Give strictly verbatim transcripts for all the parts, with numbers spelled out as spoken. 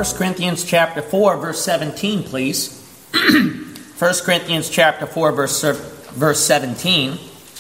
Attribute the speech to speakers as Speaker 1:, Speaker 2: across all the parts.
Speaker 1: First Corinthians chapter four, verse seventeen, please. First Corinthians chapter four, verse, verse seventeen.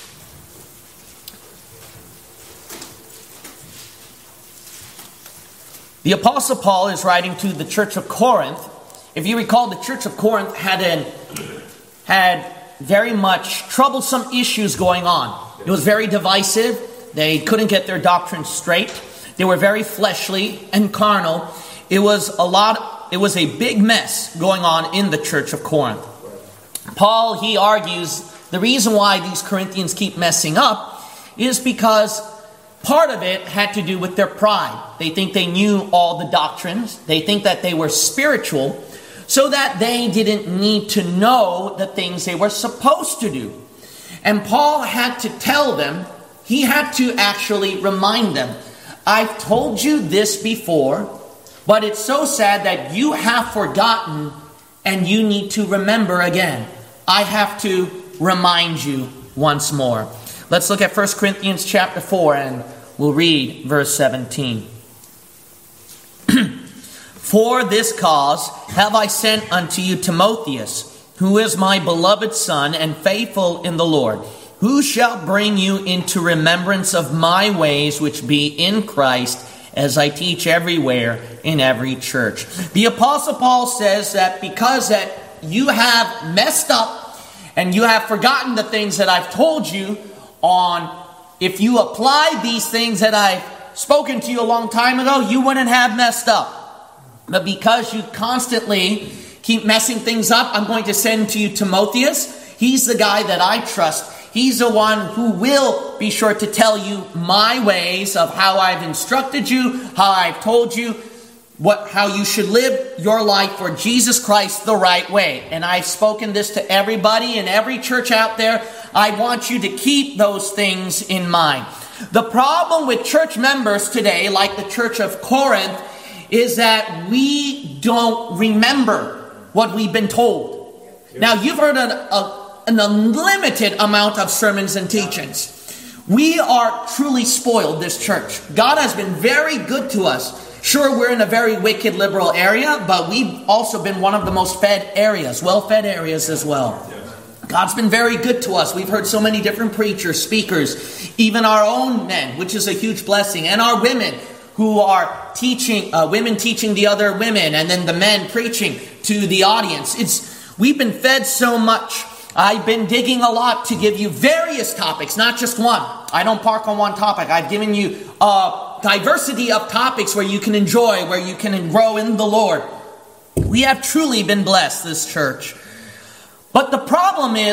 Speaker 1: The Apostle Paul is writing to the church of Corinth. If you recall, the church of Corinth had an, had very much troublesome issues going on. It was very divisive. They couldn't get their doctrine straight. They were very fleshly and carnal. It was a lot, it was a big mess going on in the church of Corinth. Paul, he argues the reason why these Corinthians keep messing up is because part of it had to do with their pride. They think they knew all the doctrines. They think that they were spiritual, so that they didn't need to know the things they were supposed to do. And Paul had to tell them, he had to actually remind them, I've told you this before, but it's so sad that you have forgotten and you need to remember again. I have to remind you once more. Let's look at First Corinthians chapter four and we'll read verse seventeen. For this cause have I sent unto you Timotheus, who is my beloved son and faithful in the Lord, who shall bring you into remembrance of my ways which be in Christ, as I teach everywhere in every church. The Apostle Paul says that because that you have messed up and you have forgotten the things that I've told you on, if you apply these things that I've spoken to you a long time ago, you wouldn't have messed up. But because you constantly keep messing things up, I'm going to send to you Timotheus. He's the guy that I trust. He's the one who will be sure to tell you my ways of how I've instructed you, how I've told you what, how you should live your life for Jesus Christ the right way. And I've spoken this to everybody in every church out there. I want you to keep those things in mind. The problem with church members today, like the church of Corinth, is that we don't remember what we've been told. Now, you've heard an, a, an unlimited amount of sermons and teachings. We are truly spoiled, this church. God has been very good to us. Sure, we're in a very wicked liberal area, but we've also been one of the most fed areas, well-fed areas as well. God's been very good to us. We've heard so many different preachers, speakers, even our own men, which is a huge blessing, and our women who are teaching, uh, women teaching the other women, and then the men preaching to the audience. It's we've been fed so much. I've been digging a lot to give you various topics, not just one. I don't park on one topic. I've given you a diversity of topics where you can enjoy, where you can grow in the Lord. We have truly been blessed, this church. But the problem is,